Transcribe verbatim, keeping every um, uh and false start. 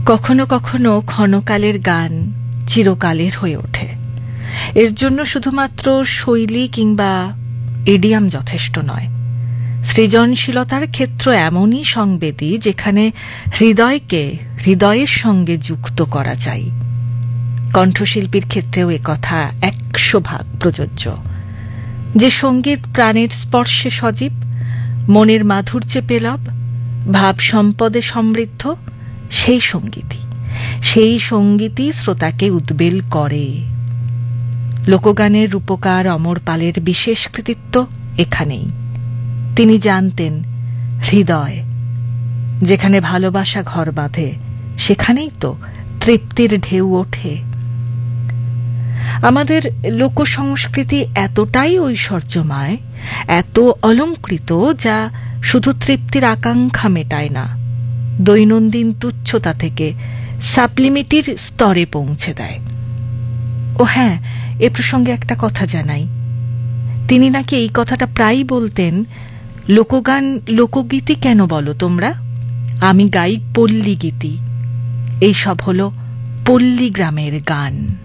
কখনো কখনো ক্ষণকালের গান চিরকালের হয়ে ওঠে। এর জন্য শুধুমাত্র শৈলী কিংবা ইডিয়াম যথেষ্ট নয়। সৃজনশীলতার ক্ষেত্র এমনই সংবেদী যেখানে হৃদয়কে হৃদয়ের সঙ্গে যুক্ত করা যায়। কণ্ঠশিল্পীর ক্ষেত্রেও একথা একশো ভাগ প্রযোজ্য। যে সঙ্গীত প্রাণের স্পর্শে সজীব, মনের মাধুর্যে পেলব, ভাব সম্পদে সমৃদ্ধ, সেই সঙ্গীতই সেই সঙ্গীতই শ্রোতাকে উদ্বেল করে। লোকগানের রূপকার অমর পালের বিশেষ কৃতিত্ব এখানেই। তিনি জানতেন হৃদয় যেখানে ভালোবাসা ঘর বাঁধে সেখানেই তো তৃপ্তির ঢেউ ওঠে। আমাদের লোকসংস্কৃতি এতটাই ঐশ্বর্যময়, এত অলংকৃত, যা শুধু তৃপ্তির আকাঙ্ক্ষা মেটায় না, দৈনন্দিন তুচ্ছতা থেকে সাবলিমিটির স্তরে পৌঁছে দেয়। ও হ্যাঁ, এ প্রসঙ্গে একটা কথা জানাই। তিনি নাকি এই কথাটা প্রায়ই বলতেন, লোকগান লোকগীতি কেন বলো তোমরা, আমি গাই পল্লী গীতি। এইসব হল পল্লী গ্রামের গান।